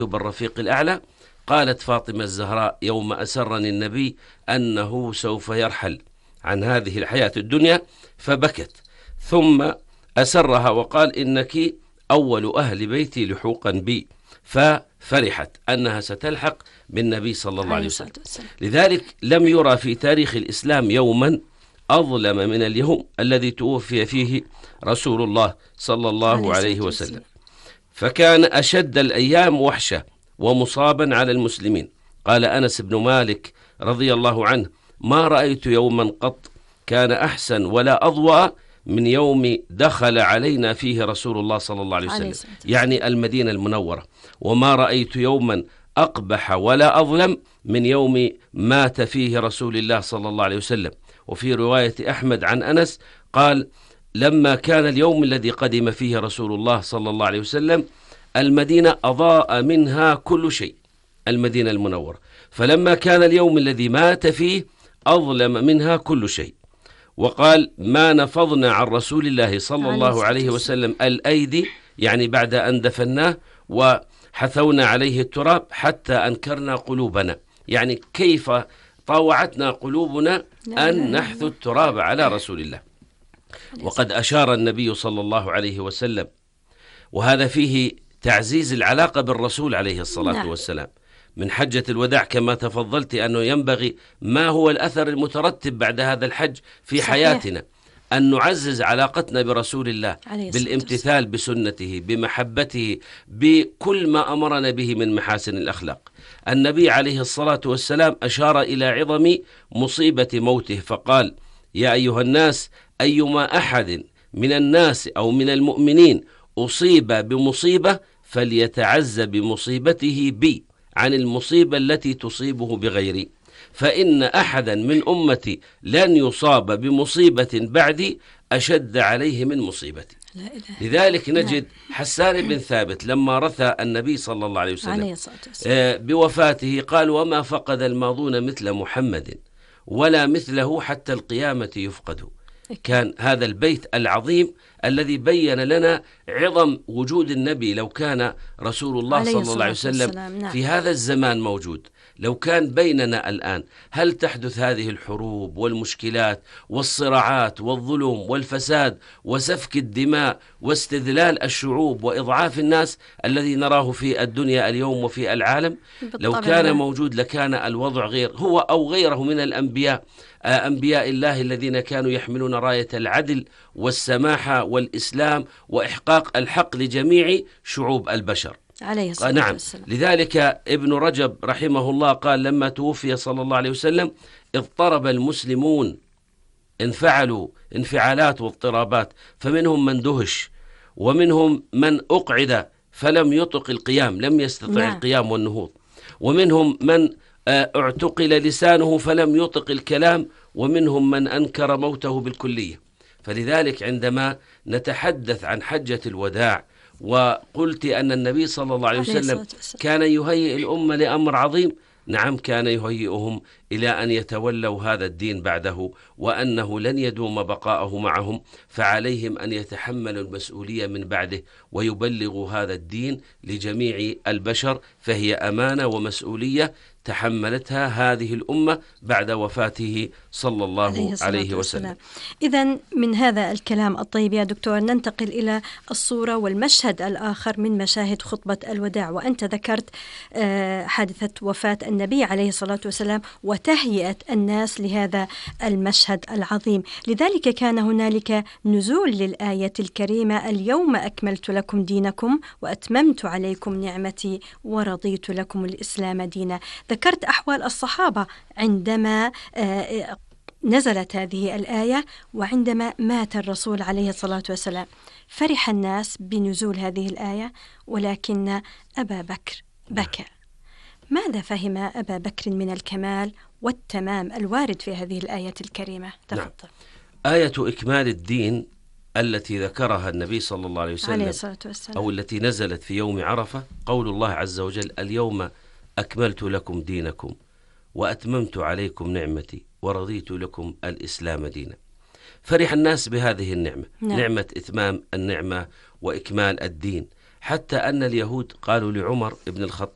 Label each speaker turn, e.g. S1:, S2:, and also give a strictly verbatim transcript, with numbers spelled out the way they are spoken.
S1: بالرفيق الأعلى. قالت فاطمة الزهراء يوم أسرني النبي أنه سوف يرحل عن هذه الحياة الدنيا فبكت، ثم أسرها وقال إنك أول أهل بيتي لحوقا بي، ففرحت أنها ستلحق بالنبي صلى الله عليه وسلم. لذلك لم يرى في تاريخ الإسلام يوما أظلم من اليوم الذي توفي فيه رسول الله صلى الله عليه وسلم، فكان أشد الأيام وحشة ومصابا على المسلمين. قال أنس بن مالك رضي الله عنه: ما رأيت يوما قط كان أحسن ولا أضوأ من يوم دخل علينا فيه رسول الله صلى الله عليه وسلم، يعني المدينة المنورة، وما رأيت يوما أقبح ولا أظلم من يوم مات فيه رسول الله صلى الله عليه وسلم. وفي رواية أحمد عن أنس قال: لما كان اليوم الذي قدم فيه رسول الله صلى الله عليه وسلم المدينة أضاء منها كل شيء، المدينة المنورة، فلما كان اليوم الذي مات فيه أظلم منها كل شيء. وقال: ما نفضنا عن رسول الله صلى الله عليه وسلم الأيدي، يعني بعد أن دفناه وحثونا عليه التراب حتى أنكرنا قلوبنا، يعني كيف طاوعتنا قلوبنا أن نحث التراب على رسول الله. وقد أشار النبي صلى الله عليه وسلم، وهذا فيه تعزيز العلاقة بالرسول عليه الصلاة والسلام، من حجة الوداع كما تفضلت أنه ينبغي ما هو الأثر المترتب بعد هذا الحج في حياتنا، أن نعزز علاقتنا برسول الله بالامتثال بسنته، بمحبته، بكل ما أمرنا به من محاسن الأخلاق. النبي عليه الصلاة والسلام أشار إلى عظم مصيبة موته فقال: يا أيها الناس، أيما أحد من الناس أو من المؤمنين أصيب بمصيبة فليتعز بمصيبته بي عن المصيبة التي تصيبه بغيري، فإن أحدا من أمتي لن يصاب بمصيبة بعدي أشد عليه من مصيبتي. لذلك نجد حسان بن ثابت لما رثى النبي صلى الله عليه وسلم بوفاته قال: وما فقد الماضون مثل محمد ولا مثله حتى القيامة يفقد. كان هذا البيت العظيم الذي بين لنا عظم وجود النبي. لو كان رسول الله صلى الله عليه وسلم في هذا الزمان موجود، لو كان بيننا الآن، هل تحدث هذه الحروب والمشكلات والصراعات والظلم والفساد وسفك الدماء واستذلال الشعوب وإضعاف الناس الذي نراه في الدنيا اليوم وفي العالم؟ لو كان موجود لكان الوضع غير. هو أو غيره من الأنبياء، أنبياء الله الذين كانوا يحملون راية العدل والسماحة والإسلام وإحقاق الحق لجميع شعوب البشر
S2: عليه الصلاة
S1: نعم.
S2: والسلام.
S1: لذلك ابن رجب رحمه الله قال: لما توفي صلى الله عليه وسلم اضطرب المسلمون، انفعلوا انفعالات واضطرابات، فمنهم من دهش، ومنهم من أقعد فلم يطق القيام، لم يستطع نعم. القيام والنهوض، ومنهم من اعتقل لسانه فلم يطق الكلام، ومنهم من أنكر موته بالكلية. فلذلك عندما نتحدث عن حجة الوداع وقلت أن النبي صلى الله عليه وسلم كان يهيئ الأمة لأمر عظيم، نعم كان يهيئهم إلى أن يتولوا هذا الدين بعده، وأنه لن يدوم بقاءه معهم، فعليهم أن يتحملوا المسؤولية من بعده ويبلغوا هذا الدين لجميع البشر، فهي أمانة ومسؤولية تحملتها هذه الأمة بعد وفاته صلى الله عليه, عليه وسلم.
S2: إذن من هذا الكلام الطيب يا دكتور ننتقل إلى الصورة والمشهد الآخر من مشاهد خطبة الوداع. وأنت ذكرت حادثة وفاة النبي عليه الصلاة والسلام وتهيئة الناس لهذا المشهد العظيم، لذلك كان هنالك نزول للآية الكريمة: اليوم أكملت لكم دينكم وأتممت عليكم نعمتي ورضيت لكم الإسلام دينا. ذكرت أحوال الصحابة عندما نزلت هذه الآية وعندما مات الرسول عليه الصلاة والسلام. فرح الناس بنزول هذه الآية، ولكن أبا بكر بكى. ماذا فهم أبا بكر من الكمال والتمام الوارد في هذه الآية الكريمة؟ تفضل.
S1: نعم. آية إكمال الدين التي ذكرها النبي صلى الله عليه وسلم،
S2: عليه الصلاة والسلام،
S1: أو التي نزلت في يوم عرفة، قول الله عز وجل: اليوم أكملت لكم دينكم وأتممت عليكم نعمتي ورضيت لكم الإسلام دينا. فرح الناس بهذه النعمة، نعم. نعمة إتمام النعمة وإكمال الدين، حتى أن اليهود قالوا لعمر بن الخطاب